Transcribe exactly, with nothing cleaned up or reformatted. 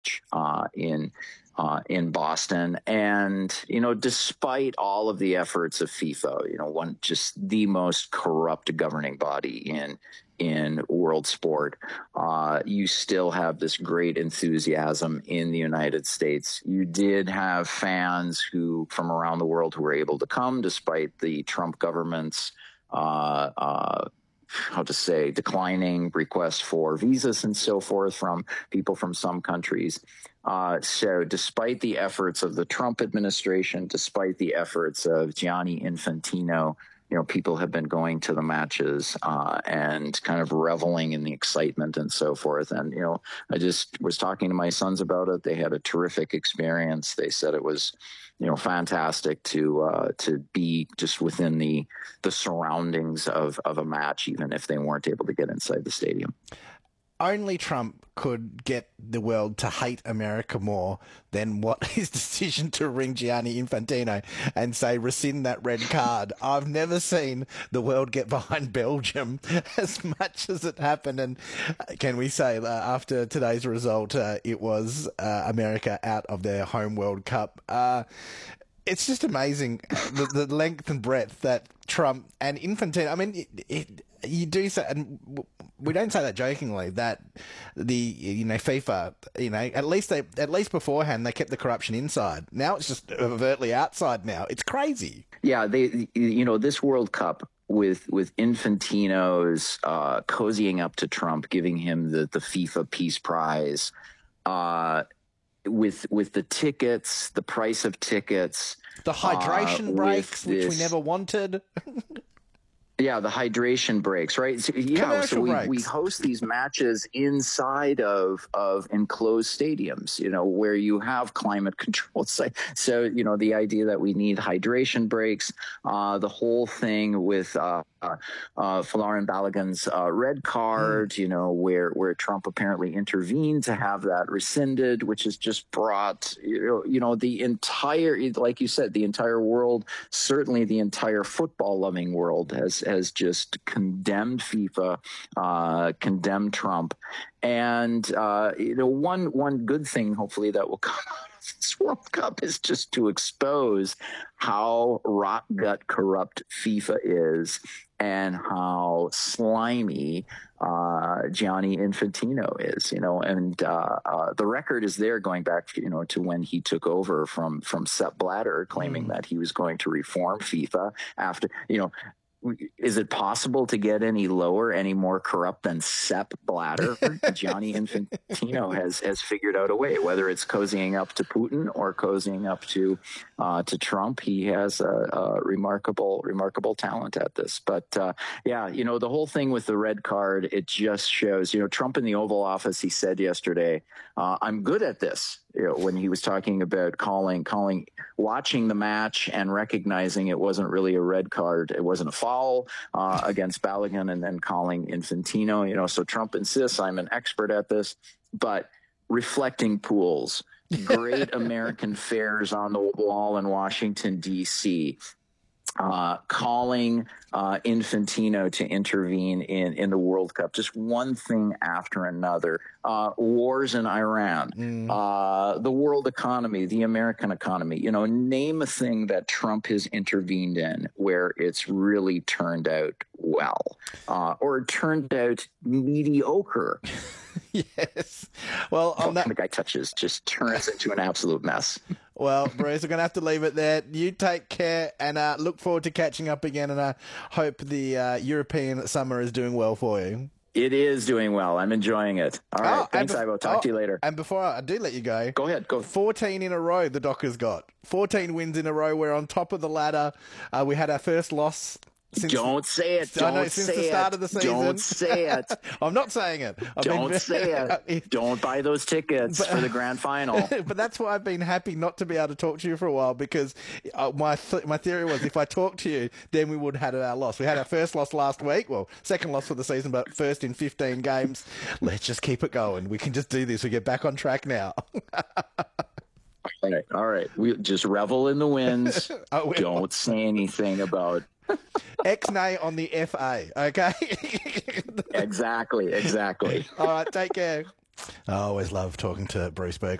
match uh, in uh, in Boston. And, you know, despite all of the efforts of FIFA, you know, one just the most corrupt governing body in in world sport, uh, you still have this great enthusiasm in the United States. You did have fans who from around the world who were able to come despite the Trump government's uh, uh, how to say, declining requests for visas and so forth from people from some countries. Uh, so despite the efforts of the Trump administration, despite the efforts of Gianni Infantino, you know, people have been going to the matches uh, and kind of reveling in the excitement and so forth. And, you know, I just was talking to my sons about it. They had a terrific experience. They said it was, you know, fantastic to uh, to be just within the the surroundings of, of a match, even if they weren't able to get inside the stadium. Only Trump could get the world to hate America more than what his decision to ring Gianni Infantino and say, rescind that red card. I've never seen the world get behind Belgium as much as it happened. And can we say uh, after today's result, uh, it was uh, America out of their home World Cup. Uh, It's just amazing the, the length and breadth that Trump and Infantino. I mean, it, it, you do say, and we don't say that jokingly, that the you know FIFA, you know, at least they at least beforehand they kept the corruption inside. Now it's just overtly outside. Now it's crazy. Yeah, they you know this World Cup with with Infantino's uh, cozying up to Trump, giving him the the FIFA Peace Prize. Uh, with with the tickets, the price of tickets, the hydration uh, breaks, which this, we never wanted. Yeah, the hydration breaks, right? So, yeah, Commercial so we, breaks. we host these matches inside of of enclosed stadiums, you know, where you have climate control. So, you know, the idea that we need hydration breaks, uh, the whole thing with uh, uh, uh, Folarin Balogun's uh, red card, mm. you know, where where Trump apparently intervened to have that rescinded, which has just brought, you know, you know, the entire, like you said, the entire world, certainly the entire football-loving world has has just condemned FIFA, uh, condemned Trump. And, uh, you know, one one good thing, hopefully, that will come out of this World Cup is just to expose how rot gut corrupt FIFA is and how slimy uh, Gianni Infantino is, you know, and uh, uh, the record is there going back, you know, to when he took over from from Sepp Blatter, claiming mm. that he was going to reform FIFA after, you know, is it possible to get any lower, any more corrupt than Sepp Blatter? Gianni Infantino has has figured out a way, whether it's cozying up to Putin or cozying up to uh, to Trump. He has a, a remarkable, remarkable talent at this. But uh, yeah, you know, the whole thing with the red card, it just shows, you know, Trump in the Oval Office, he said yesterday, uh, I'm good at this. You know, when he was talking about calling, calling, watching the match and recognizing it wasn't really a red card, it wasn't a foul uh, against Balogun, and then calling Infantino. You know, so Trump insists I'm an expert at this, but reflecting pools, great American fairs on the wall in Washington D C, uh, calling uh, Infantino to intervene in, in the World Cup, just one thing after another. Uh, wars in Iran, mm. uh, the world economy, the American economy, you know, name a thing that Trump has intervened in where it's really turned out well, uh, or turned out mediocre. Yes. Well, on oh, that, the guy touches just turns into an absolute mess. Well, Bruce, we're going to have to leave it there. You take care and uh, look forward to catching up again. And I hope the uh, European summer is doing well for you. It is doing well. I'm enjoying it. All right. Oh, Thanks, bef- Ivo. Talk oh, to you later. And before I do let you go. Go ahead. Go. fourteen in a row the Dockers got. fourteen wins in a row. We're on top of the ladder. Uh, we had our first loss. Since, don't say it. Don't know, since say the start it. Of the season. Don't say it. I'm not saying it. I've don't been, say it. Don't buy those tickets but, for the grand final. But that's why I've been happy not to be able to talk to you for a while, because uh, my th- my theory was if I talked to you, then we would have had our loss. We had our first loss last week. Well, second loss for the season, but first in fifteen games. Let's just keep it going. We can just do this. We get back on track now. All right. All right. We just revel in the wins. Don't say anything about X-nay on the F A, okay? Exactly, exactly. All right, take care. I always love talking to Bruce Berg.